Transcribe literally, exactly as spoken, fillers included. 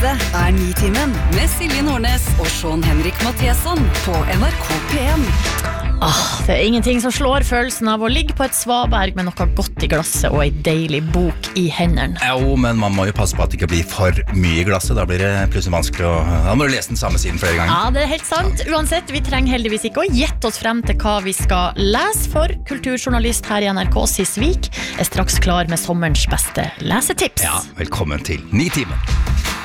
Dette er Nitimen med Silje Nordnes og Sean Henrik Matheson på N R K P en. Ah, det er ingenting som slår følelsen av å ligge på et svaberg med noe godt i glasset og en deilig bok i hendene. Jo, men man må jo passe på at det ikke blir for mye i glasset. Da blir det plutselig vanskelig å... Da må du lese den samme siden flere ganger. Ja, det er helt sant. Uansett, vi trenger heldigvis ikke å gjette oss frem til hva vi skal lese, for kulturjournalist her i N R K, Sissvik, er straks klar med sommerens beste lesetips. Ja, velkommen til Nitimen.